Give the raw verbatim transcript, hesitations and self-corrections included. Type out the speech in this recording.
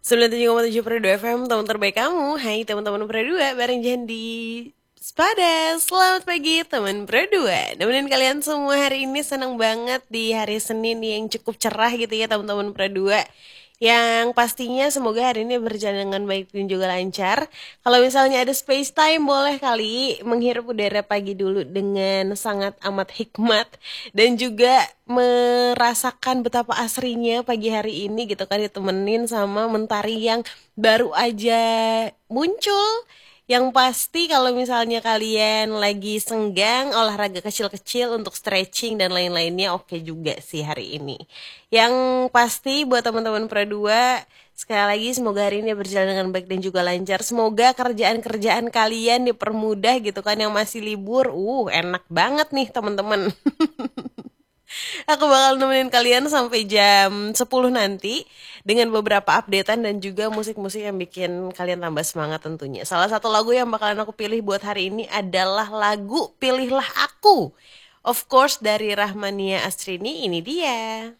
sembilan puluh tujuh koma tujuh per dua F M, teman terbaik kamu. Hai teman-teman per dua, bareng Jandi Spada. Selamat pagi teman per dua. Nemenin kalian semua hari ini, senang banget di hari Senin yang cukup cerah gitu ya teman-teman per dua. Yang pastinya semoga hari ini berjalan dengan baik dan juga lancar. Kalau misalnya ada space time, boleh kali menghirup udara pagi dulu dengan sangat amat hikmat. Dan juga merasakan betapa asrinya pagi hari ini gitu kan, ditemenin sama mentari yang baru aja muncul. Yang pasti kalau misalnya kalian lagi senggang olahraga kecil-kecil untuk stretching dan lain-lainnya, oke juga sih hari ini. Yang pasti buat teman-teman Pro dua, sekali lagi semoga hari ini berjalan dengan baik dan juga lancar. Semoga kerjaan-kerjaan kalian dipermudah gitu kan, yang masih libur. Uh, enak banget nih teman-teman. Aku bakal nemenin kalian sampai jam sepuluh nanti dengan beberapa updatean dan juga musik-musik yang bikin kalian tambah semangat tentunya. Salah satu lagu yang bakalan aku pilih buat hari ini adalah lagu Pilihlah Aku. Of course dari Rahmania Astrini, ini dia.